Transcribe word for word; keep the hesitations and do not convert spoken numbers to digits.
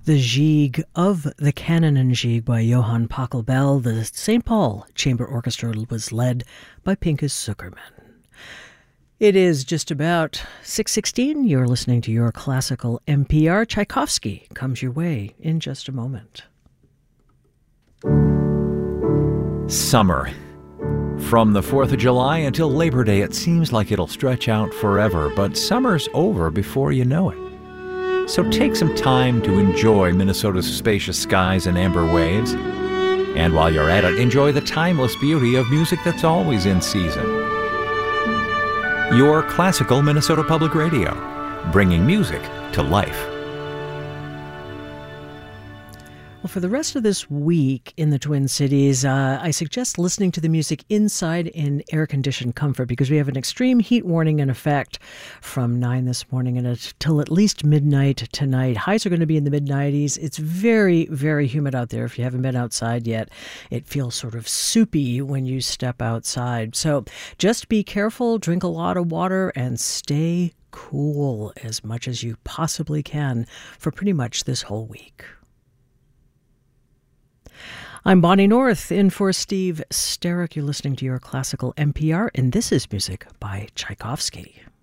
The Gigue of the Canon and Gigue by Johann Pachelbel. The Saint Paul Chamber Orchestra was led by Pinchas Zukerman. It is just about six sixteen. You're listening to your classical N P R. Tchaikovsky comes your way in just a moment. Summer. From the fourth of July until Labor Day, it seems like it'll stretch out forever, but summer's over before you know it. So take some time to enjoy Minnesota's spacious skies and amber waves. And while you're at it, enjoy the timeless beauty of music that's always in season. Your classical Minnesota Public Radio, bringing music to life. Well, for the rest of this week in the Twin Cities, uh, I suggest listening to the music inside in air-conditioned comfort because we have an extreme heat warning in effect from nine this morning and until at least midnight tonight. Highs are going to be in the mid nineties. It's very, very humid out there. If you haven't been outside yet, it feels sort of soupy when you step outside. So just be careful, drink a lot of water, and stay cool as much as you possibly can for pretty much this whole week. I'm Bonnie North, in for Steve Sterrick. You're listening to your classical N P R, and this is music by Tchaikovsky.